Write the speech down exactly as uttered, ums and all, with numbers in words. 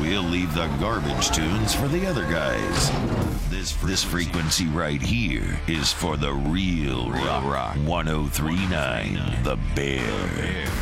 We'll leave the garbage tunes for the other guys. This this frequency right here is for the real rock. rock. ten thirty-nine, The Bear.